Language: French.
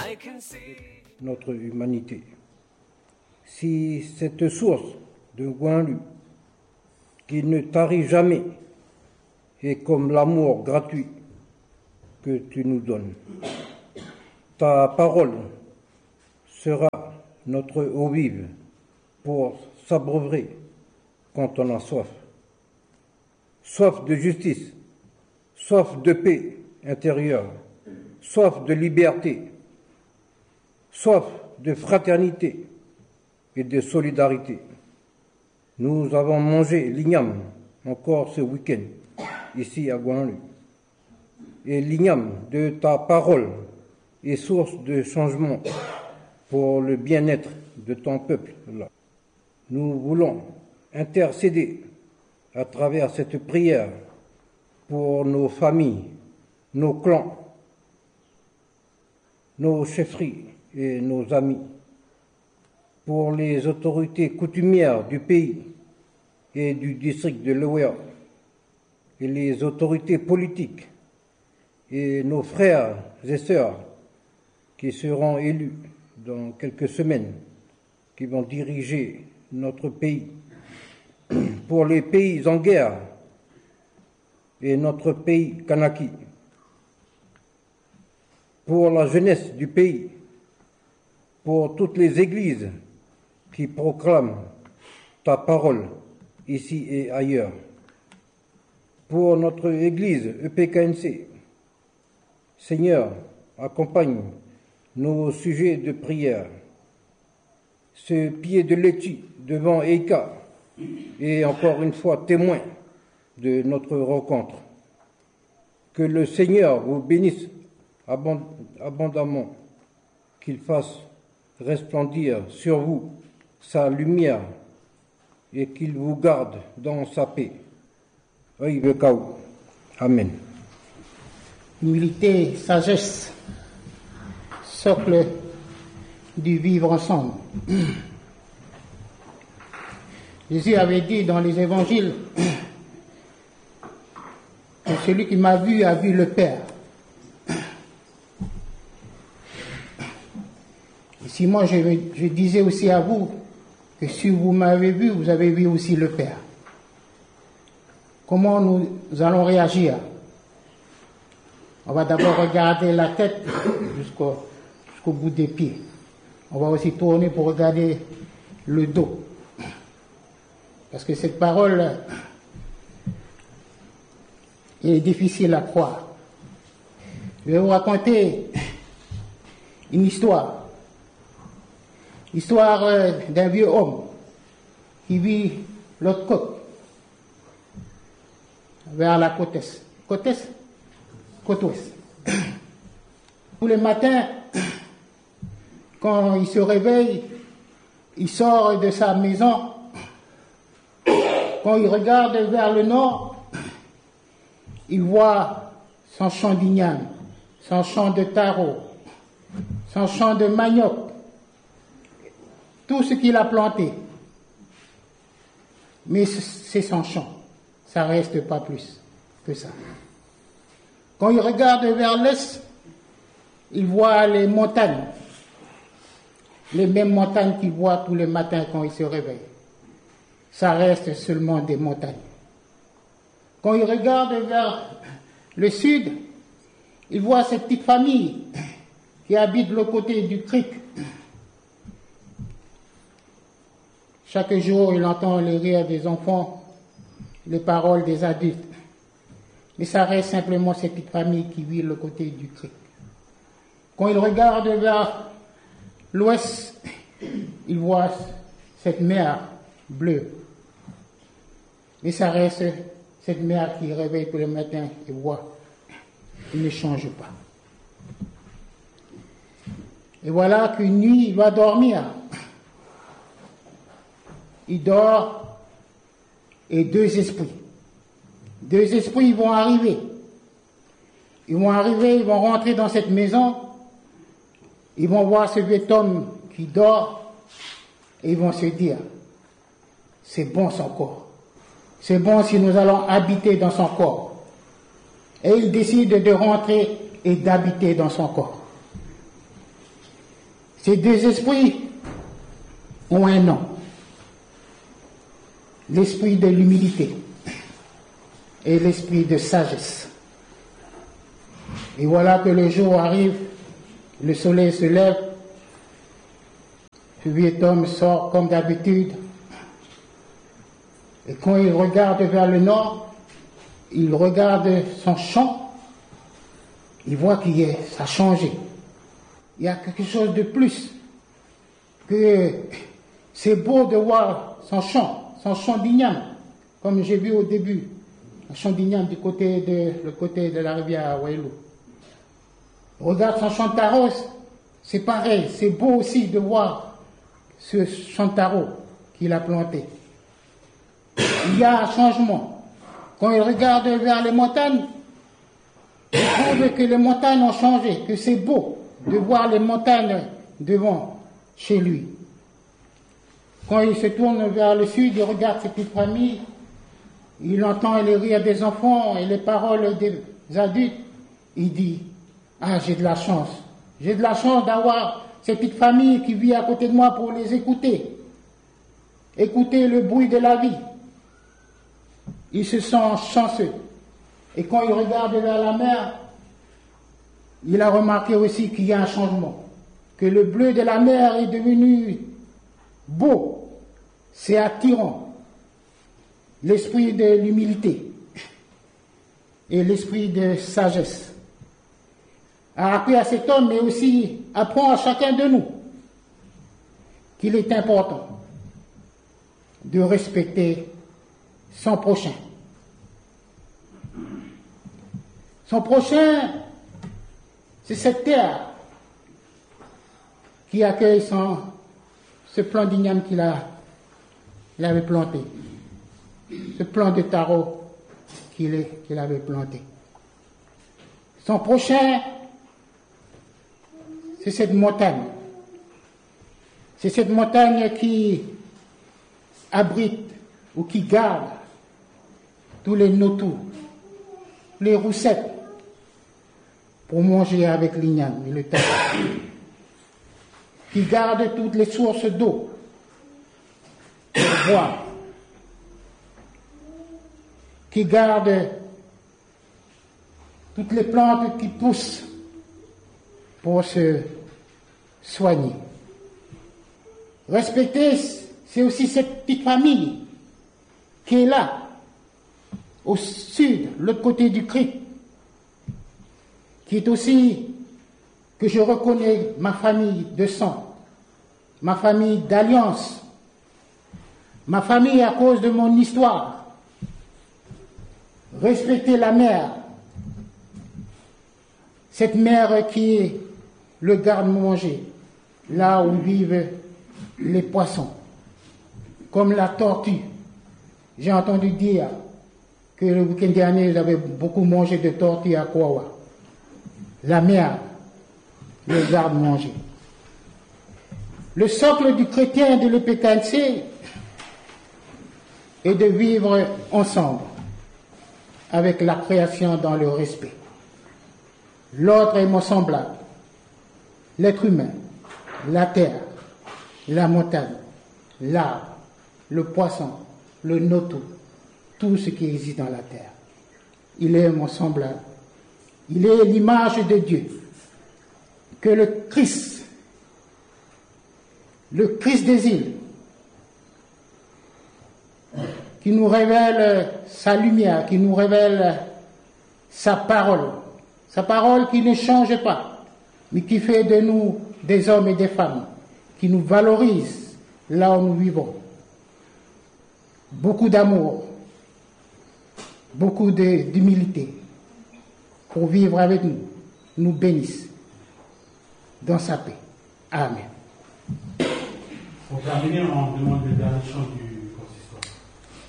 notre humanité. Si cette source de Guanlu, qui ne tarit jamais, est comme l'amour gratuit que tu nous donnes. Ta parole sera notre eau vive pour s'abreuver quand on a soif. Soif de justice, soif de paix intérieure, soif de liberté, soif de fraternité et de solidarité. Nous avons mangé l'igname encore ce week-end, ici à Guanlu. Et l'igname de ta parole est source de changement pour le bien-être de ton peuple. Là. Nous voulons intercéder à travers cette prière pour nos familles, nos clans, nos chefferies et nos amis, pour les autorités coutumières du pays et du district de Lower, et les autorités politiques, et nos frères et sœurs qui seront élus dans quelques semaines, qui vont diriger notre pays, pour les pays en guerre et notre pays Kanaki, pour la jeunesse du pays, pour toutes les églises qui proclament ta parole ici et ailleurs, pour notre église EPKNC. Seigneur, accompagne nos sujets de prière. Ce pied de laitue devant Eika est encore une fois témoin de notre rencontre. Que le Seigneur vous bénisse abondamment, qu'il fasse resplendir sur vous sa lumière et qu'il vous garde dans sa paix. Amen. Humilité, sagesse, socle du vivre ensemble. Jésus avait dit dans les évangiles que celui qui m'a vu a vu le Père. Et si moi je disais aussi à vous que si vous m'avez vu, vous avez vu aussi le Père. Comment nous allons réagir? On va d'abord regarder la tête jusqu'au bout des pieds. On va aussi tourner pour regarder le dos. Parce que cette parole est difficile à croire. Je vais vous raconter une histoire. L'histoire d'un vieux homme qui vit l'autre côte, vers la côte est. Côte ouest. Tous les matins, quand il se réveille, il sort de sa maison. Quand il regarde vers le nord, il voit son champ d'igname, son champ de taro, son champ de manioc, tout ce qu'il a planté. Mais c'est son champ, ça reste pas plus que ça. Quand il regarde vers l'est, il voit les montagnes, les mêmes montagnes qu'il voit tous les matins quand il se réveille. Ça reste seulement des montagnes. Quand il regarde vers le sud, il voit cette petite famille qui habite de l'autre côté du creek. Chaque jour, il entend les rires des enfants, les paroles des adultes. Mais ça reste simplement cette petite famille qui vit de l'autre côté du creek. Quand il regarde vers l'ouest, il voit cette mer bleue. Mais ça reste cette mer qui réveille tous les matins et voit. Il ne change pas. Et voilà qu'une nuit, il va dormir. Il dort et deux esprits vont arriver. Ils vont rentrer dans cette maison. Ils vont voir ce vieux homme qui dort et ils vont se dire, c'est bon son corps. C'est bon si nous allons habiter dans son corps. Et ils décident de rentrer et d'habiter dans son corps. Ces deux esprits ont un nom. L'esprit de l'humilité et l'esprit de sagesse. Et voilà que le jour arrive, le soleil se lève, ce vieux homme sort comme d'habitude, et quand il regarde vers le nord, il regarde son champ, il voit que ça a changé. Il y a quelque chose de plus, que c'est beau de voir son champ d'igname, comme j'ai vu au début, un champ d'igname du côté de la rivière Wailou. Regarde son champ de taro, c'est pareil, c'est beau aussi de voir ce champ de taro qu'il a planté. Il y a un changement. Quand il regarde vers les montagnes, il trouve que les montagnes ont changé, que c'est beau de voir les montagnes devant chez lui. Quand il se tourne vers le sud, il regarde ses petites familles, il entend les rires des enfants et les paroles des adultes, il dit: ah, j'ai de la chance d'avoir cette petite famille qui vit à côté de moi pour les écouter le bruit de la vie. Il se sent chanceux. Et quand il regarde vers la mer, il a remarqué aussi qu'il y a un changement, que le bleu de la mer est devenu beau, c'est attirant. L'esprit de l'humilité et l'esprit de sagesse a appris à cet homme, mais aussi apprend à chacun de nous qu'il est important de respecter son prochain. Son prochain, c'est cette terre qui accueille ce plant d'igname qu'il avait planté, ce plant de taro qu'il avait planté. Son prochain, c'est cette montagne. C'est cette montagne qui abrite ou qui garde tous les notou, les roussettes pour manger avec l'igname et le taro, qui garde toutes les sources d'eau pour boire, qui garde toutes les plantes qui poussent pour se soigner. Respecter, c'est aussi cette petite famille qui est là, au sud, l'autre côté du creek, qui est aussi, que je reconnais ma famille de sang, ma famille d'alliance, ma famille à cause de mon histoire. Respecter la mer, cette mer qui est le garde-manger, là où vivent les poissons, comme la tortue. J'ai entendu dire que le week-end dernier, j'avais beaucoup mangé de tortue à Kouawa. La mer, le garde-manger. Le socle du chrétien de l'EPKNC est de vivre ensemble, avec la création dans le respect. L'autre est mon semblable, l'être humain, la terre, la montagne, l'arbre, le poisson, le noto, tout ce qui existe dans la terre. Il est mon semblable. Il est l'image de Dieu. Que le Christ des îles, qui nous révèle sa lumière, qui nous révèle sa parole qui ne change pas, mais qui fait de nous des hommes et des femmes, qui nous valorise là où nous vivons. Beaucoup d'amour, beaucoup d'humilité pour vivre avec nous, nous bénisse dans sa paix. Amen. Pour terminer, on demande le dernier chant du